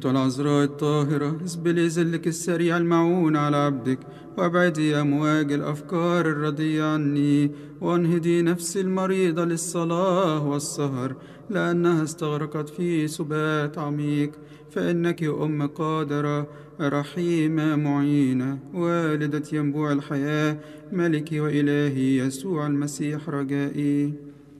العذراء الطاهرة اسبلي ظلك السريع المعون على عبدك، وابعدي أمواج الأفكار الردية عني، وانهدي نفسي المريضة للصلاة والسهر، لأنها استغرقت في سبات عميق. فإنك أم قادرة رحيمة معينة، والدة ينبوع الحياة، ملكي وإلهي يسوع المسيح رجائي.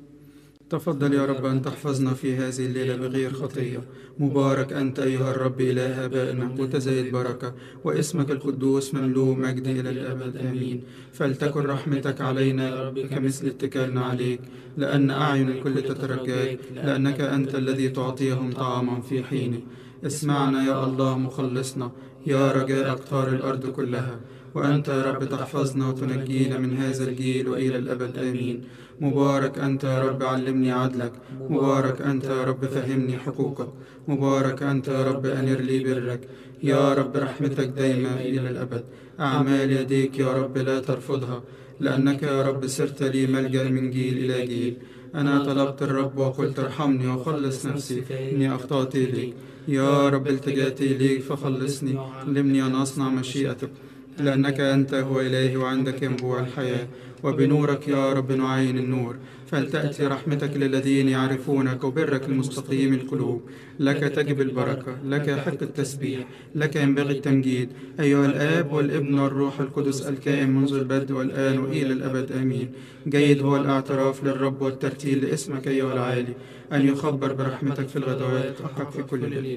تفضل يا رب أن تحفظنا في هذه الليلة بغير خطية. مبارك أنت أيها الرب إله آبائنا، متزايد بركة، واسمك القدوس مملوء مجد إلى الأبد آمين. فلتكن رحمتك علينا يا رب كمثل اتكالنا عليك، لأن أعين الكل تترجاك، لأنك أنت الذي تعطيهم طعاما في حينه. اسمعنا يا الله مخلصنا، يا رجاء أقطار الأرض كلها. وأنت يا رب تحفظنا وتنجينا من هذا الجيل وإلى الأبد آمين. مبارك أنت يا رب علمني عدلك، مبارك أنت يا رب فهمني حقوقك، مبارك أنت يا رب أنر لي برك، يا رب رحمتك دايما إلى الأبد. أعمال يديك يا رب لا ترفضها، لأنك يا رب صرت لي ملجأ من جيل إلى جيل. أنا طلبت الرب وقلت ارحمني وخلص نفسي، إني أخطأت إليك. يا رب التجأت إليك فخلصني، علمني أن أصنع مشيئتك، لأنك أنت هو إلهي وعندك ينبوع الحياة، وبنورك يا رب نعين النور. فلتأتي رحمتك للذين يعرفونك، وبرك المستقيم القلوب. لك تجب البركة، لك يحق التسبيح، لك ينبغي التمجيد، أيها الآب والابن والروح القدس الكائن منذ البدء والآن وإلى الأبد آمين. جيد هو الاعتراف للرب والترتيل لاسمك أيها العالي، أن يخبر برحمتك في الغدوات حقك في كل ليلة.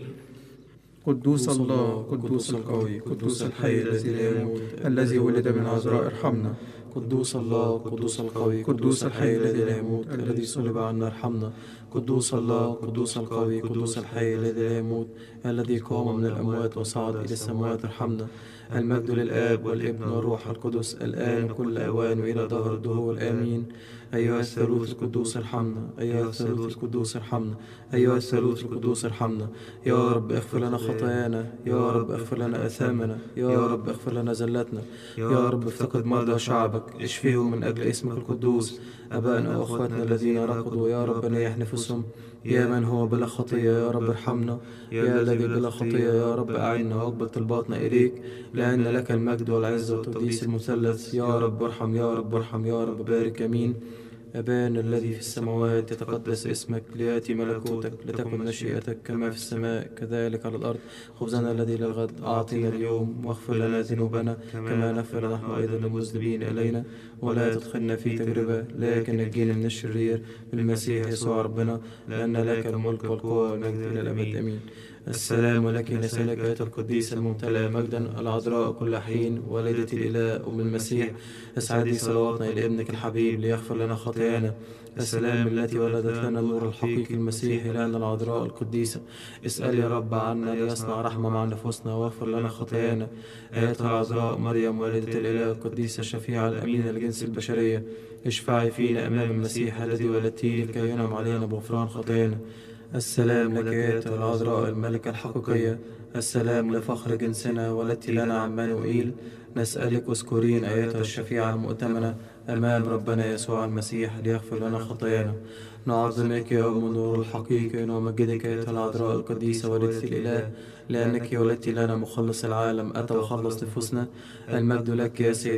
قدوس الله، قدوس القوي، قدوس الحي الذي لا يموت، الذي ولد من عذراء ارحمنا. قدوس الله، قدوس القوي، قدوس الحي الذي لا يموت، الذي صلب عنا ارحمنا. قدوس الله، قدوس القوي، قدوس الحي الذي لا يموت، الذي قام من الأموات وصعد إلى السماوات ارحمنا. المجد للآب والابن والروح القدس الآن كل أوان وإلى دهر الدهور آمين. أيها الثالوث القدوس ارحمنا، أيها الثالوث القدوس ارحمنا، أيها الثالوث القدوس ارحمنا. يا رب اغفر لنا خطايانا، يا رب اغفر لنا آثامنا، يا رب اغفر لنا زلاتنا. يا رب افتقد مرضى شعبك، اشفيهم من أجل اسمك القدوس. أبائنا وأخواتنا الذين رقدوا يا رب نيح نفسهم. يا من هو بلا خطية يا رب ارحمنا، يا الذي بلا خطية يا رب أعنا واقبل طلباتنا إليك، لأن لك المجد والعزة والتقديس المثلث. يا رب ارحم، يا رب ارحم، يا رب بارك. آمين. أبانا الذي في السماوات يتقدس اسمك، ليأتي ملكوتك، لتكن مشيئتك كما في السماء كذلك على الأرض. خبزنا الذي للغد أعطنا اليوم، واغفر لنا ذنوبنا كما نغفر نحن أيضا للمذنبين إلينا، ولا تدخلنا في تجربة لكن نجينا من الشرير، بالمسيح يسوع ربنا، لأن لك الملك والقوة والمجد إلى الأبد آمين. السلام لك نسألك أيها القديسة الممتلئة مجدا العذراء كل حين، والدة الإله أم المسيح، اسعدي صلواتنا إلى ابنك الحبيب ليغفر لنا خطايانا. السلام التي ولدت لنا النور الحقيقي المسيح إلهنا العذراء القديسة، اسأل يا رب عنا ليصنع رحمة مع نفوسنا واغفر لنا خطايانا. أيتها العذراء مريم والدة الإله القديسة الشفيعة الأمينة لجنس البشرية، اشفعي فينا أمام المسيح الذي ولدتيه لكي ينعم علينا بغفران خطايانا. السلام لك أيتها العذراء الملكة الحقيقية، السلام لفخر جنسنا ولدت لنا عمانوئيل. نسألك اذكرين أيتها الشفيعة المؤتمنة أمام ربنا يسوع المسيح ليغفر لنا خطايانا. نعظمك يا أم النور الحقيقي ونمجدك أيتها العذراء القديسة والدة الإله، لأنك ولدت لنا مخلص العالم أتى وخلص نفوسنا. المجد لك يا سيدي